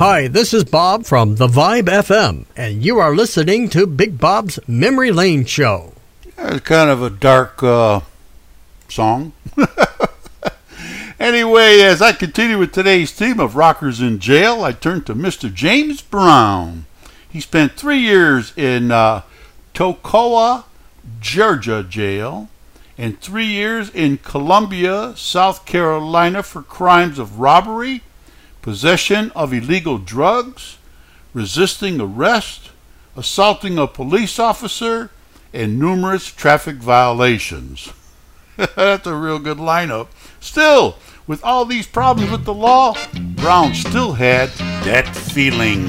Hi, this is Bob from The Vibe FM, and you are listening to Big Bob's Memory Lane Show. It's kind of a dark song. Anyway, as I continue with today's theme of rockers in jail, I turn to Mr. James Brown. He spent 3 years in Toccoa, Georgia jail, and 3 years in Columbia, South Carolina for crimes of robbery, possession of illegal drugs, resisting arrest, assaulting a police officer, and numerous traffic violations. That's a real good lineup. Still, with all these problems with the law, Brown still had that feeling.